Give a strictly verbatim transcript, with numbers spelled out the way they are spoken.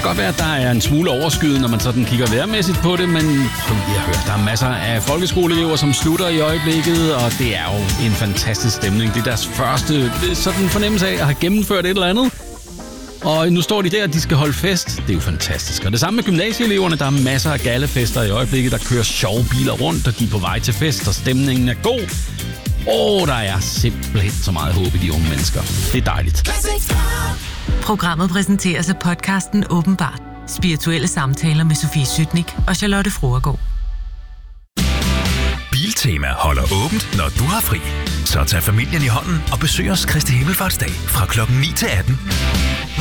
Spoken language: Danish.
kan godt være, at der er en smule overskyet, når man sådan kigger vejrmæssigt på det, men som I har hørt, der er masser af folkeskoleelever, som slutter i øjeblikket, og det er jo en fantastisk stemning. Det er deres første sådan fornemmelse af at have gennemført et eller andet. Og nu står de der, og de skal holde fest. Det er jo fantastisk. Og det samme med gymnasieeleverne. Der er masser af gallefester i øjeblikket. Der kører sjove biler rundt, og de er på vej til fest, og stemningen er god. Åh, der er simpelthen så meget håb i de unge mennesker. Det er dejligt. Programmet præsenteres af podcasten Åbenbart. Spirituelle samtaler med Sofie Sytnik og Charlotte Fruergaard. Biltema holder åbent, når du har fri. Så tag familien i hånden og besøg os Kristi Himmelfartsdag fra klokken ni til atten.